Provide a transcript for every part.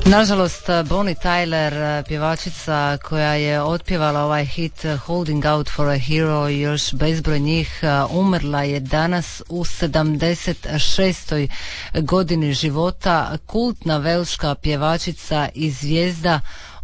Nažalost, Bonnie Tyler, pjevačica koja je otpjevala ovaj hit Holding Out for a Hero i još bezbroj njih, umrla je danas u 76. godini života. Kultna velška pjevačica i zvijezda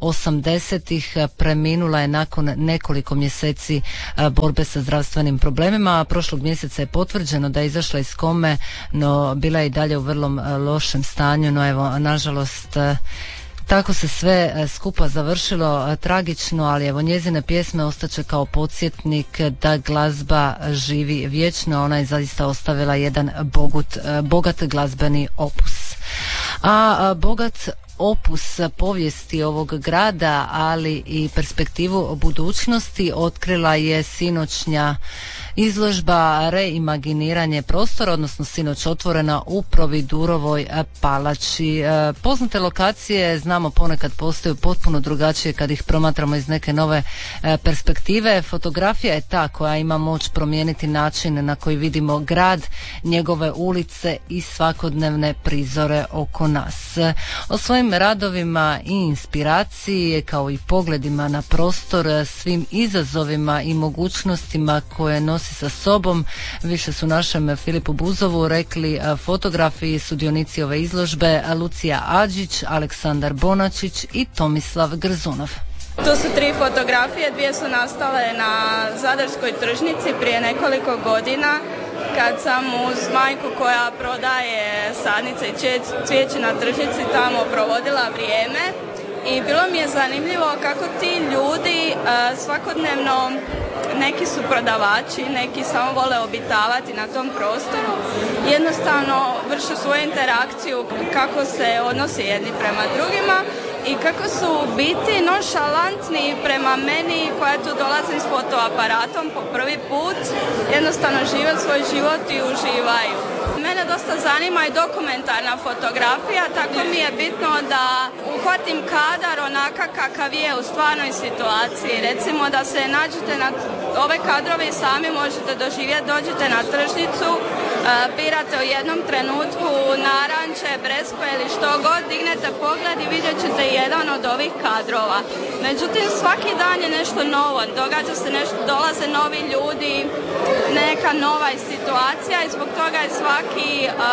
80-ih preminula je nakon nekoliko mjeseci borbe sa zdravstvenim problemima. Prošlog mjeseca je potvrđeno da je izašla iz kome, no bila je i dalje u vrlo lošem stanju. No evo, nažalost, tako se sve skupa završilo tragično, ali evo, njezine pjesme ostaće kao podsjetnik da glazba živi vječno. Ona je zaista ostavila jedan bogat glazbeni opus. A bogat opus povijesti ovog grada, ali i perspektivu budućnosti otkrila je sinoćnja izložba Reimaginiranje prostora, odnosno sinoć otvorena u Providurovoj palači. Poznate lokacije, znamo, ponekad postaju potpuno drugačije kad ih promatramo iz neke nove perspektive. Fotografija je ta koja ima moć promijeniti način na koji vidimo grad, njegove ulice i svakodnevne prizore oko nas. O svojim radovima i inspiraciji, kao i pogledima na prostor, svim izazovima i mogućnostima koje nosi sa sobom, više su našem Filipu Buzovu rekli fotografi i sudionici ove izložbe Lucija Adžić, Aleksandar Bonačić i Tomislav Grzunov. To su 3 fotografije, 2 su nastale na Zadarskoj tržnici prije nekoliko godina, kad sam uz majku koja prodaje sadnice i cvijeće na tržnici tamo provodila vrijeme. I bilo mi je zanimljivo kako ti ljudi svakodnevno, neki su prodavači, neki samo vole obitavati na tom prostoru, jednostavno vrše svoju interakciju, kako se odnose jedni prema drugima i kako su u biti nonšalantni prema meni koja tu dolazim s fotoaparatom po prvi put, jednostavno žive svoj život i uživaju. Mene dosta zanima i dokumentarna fotografija, tako mi je bitno da uhvatim kadar onaka kakav je u stvarnoj situaciji. Recimo da se nađete na ove kadrove i sami možete doživjeti, dođete na tržnicu, birate u jednom trenutku naranče, breskve ili što god, dignete pogled i vidjet ćete jedan od ovih kadrova. Međutim, svaki dan je nešto novo, događa se nešto, dolaze novi ljudi, neka nova situacija i zbog toga je svaki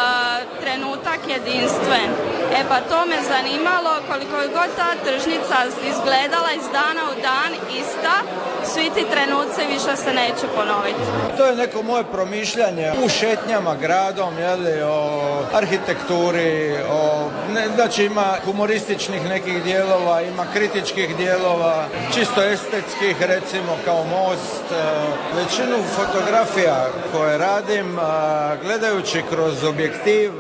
trenutak jedinstven. Pa to me zanimalo, koliko je god ta tržnica izgledala iz dana u dan ista, svi ti trenuci više se neće ponoviti. To je neko moje promišljanje u šetnjama gradom, o arhitekturi, znači ima humorističnih nekih dijelova, ima kritičkih dijelova, čisto estetskih, recimo kao Most. Većinu fotografija koje radim, gledajući kroz objektiv,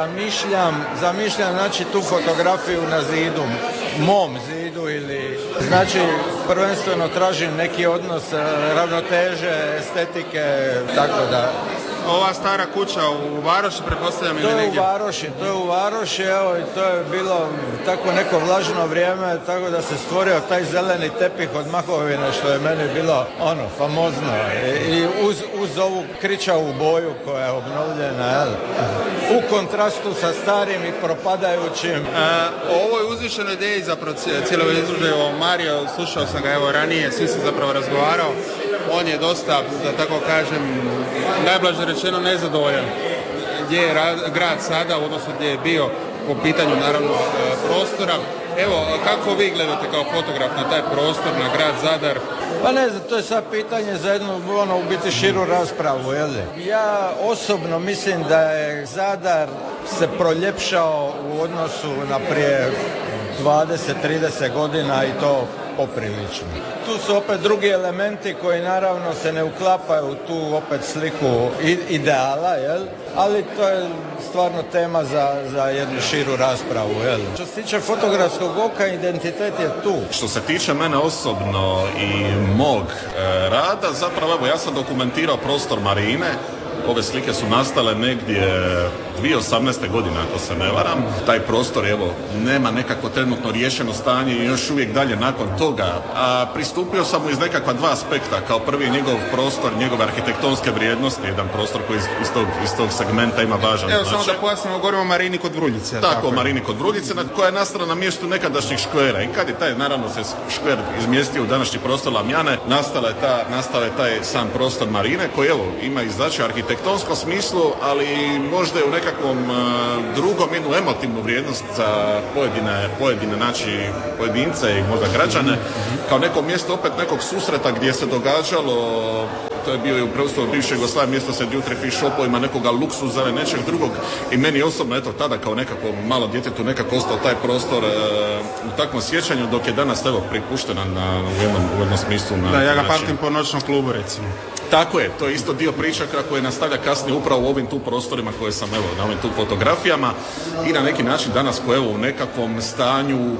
zamišljam znači tu fotografiju na zidu, mom zidu, ili znači prvenstveno tražim neki odnos ravnoteže, estetike, tako da. Ova stara kuća u Varoši, pretpostavljam, ili negdje? To je u Varoši, evo, i to je bilo tako neko vlažno vrijeme, tako da se stvorio taj zeleni tepih od mahovine, što je meni bilo famozno. I uz ovu kričavu boju koja je obnovljena, u kontrastu sa starim i propadajućim. O ovoj uzvišenoj ideji zapravo cijelo izložbe o Mario, slušao sam ga evo ranije, svi sam zapravo razgovarao. On je dosta, da tako kažem, najblaže rečeno nezadovoljan gdje je grad sada, odnosno gdje je bio po pitanju naravno prostora. Evo, kako vi gledate kao fotograf na taj prostor, na grad Zadar? Pa ne znam, to je sad pitanje za jednu u biti širu raspravu, jel? Ja osobno mislim da je Zadar se proljepšao u odnosu na prije 20-30 godina i to poprilično. Tu su opet drugi elementi koji naravno se ne uklapaju u tu opet sliku ideala, jel? Ali to je stvarno tema za jednu širu raspravu, jel? Što se tiče fotografskog oka, identitet je tu. Što se tiče mene osobno i mog rada, zapravo evo ja sam dokumentirao prostor Marine. Ove slike su nastale negdje 2018. godine, ako se ne varam. Taj prostor, evo, nema nekako trenutno riješeno stanje i još uvijek dalje nakon toga. A pristupio sam mu iz nekakva dva aspekta. Kao prvi njegov prostor, njegove arhitektonske vrijednosti, jedan prostor koji iz tog segmenta ima važan značaj. Evo, samo da pojasnimo, govorimo o Marini kod Vruljice. Tako, Marini kod Vruljice, koja je nastala na mjestu nekadašnjih škvera. I kad je taj, naravno, se škver izmjestio u današnji prostor Lamjane, nastao je taj sam prostor Marine, koji, evo, ima i značaj arhitektonskom smislu, ali možda je u nekakvom drugom jednu emotivnu vrijednost za pojedine znači pojedince i možda građane, kao neko mjesto opet nekog susreta gdje se događalo, to je bio i u prostoru bivše Jugoslavije, mjesto se duty free shopovima, nekoga luksuza ili nečeg drugog, i meni osobno, eto, tada kao nekako malo djetetu nekako ostao taj prostor u takvom sjećanju, dok je danas, evo, pripuštena u jednom smislu. Da, ja ga pamtim po noćnom klubu, recimo. Tako je, to je isto dio priča koje nastavlja kasnije upravo u ovim tu prostorima koje sam, evo, na ovim tu fotografijama, i na neki način danas koje, evo, u nekakvom stanju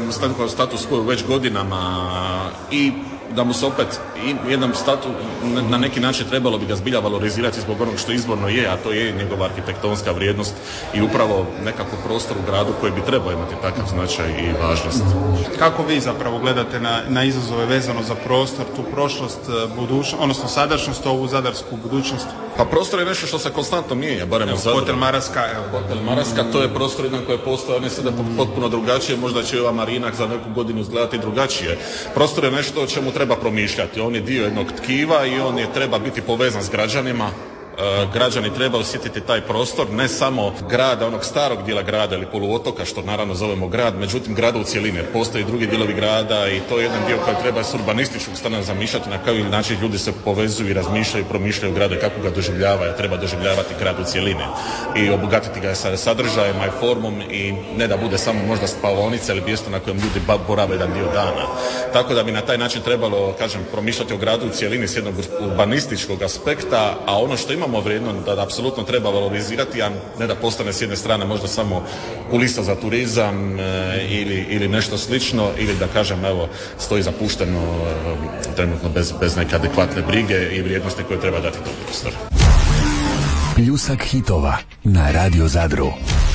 status quo već godinama, i da mu se opet jedan status na neki način trebalo bi ga zbilja valorizirati zbog onog što izvorno je, a to je njegova arhitektonska vrijednost i upravo nekako prostor u gradu koji bi trebao imati takav značaj i važnost. Kako vi zapravo gledate na izazove vezano za prostor, tu prošlost, budućnost, odnosno sadašnjost, ovu zadarsku budućnost? Pa prostor je nešto što se konstantno mijenja, barem u Zadru. Hotel Maraska, Hotel Maraska, to je prostor jedan koji je postao, on je sada potpuno drugačije, možda će ova Marina za neku godinu izgledati drugačije. Prostor je nešto o čemu treba promišljati, on je dio jednog tkiva i on je treba biti povezan s građanima. Građani treba osjetiti taj prostor, ne samo grada, onog starog dijela grada ili poluotoka, što naravno zovemo grad, međutim grada u cjelini, jer postoje drugi dijelovi grada i to je jedan dio koji treba s urbanističkog strane zamišljati, na koji način ljudi se povezuju i razmišljaju i promišljaju grada, kako ga doživljavaju, treba doživljavati grad u cjelini i obogatiti ga sa sadržajima i formom, i ne da bude samo možda spavaonica ili mjesto na kojem ljudi borave jedan dio dana. Tako da bi na taj način trebalo, kažem, promišljati o gradu u cjelini s jednog urbanističkog aspekta, a ono što imamo vrijedno da apsolutno treba valorizirati, a ne da postane s jedne strane možda samo kulisa za turizam ili nešto slično, ili da kažem, evo, stoji zapušteno trenutno bez neke adekvatne brige i vrijednosti koje treba dati tom prostoru. Pljusak hitova na Radio Zadru.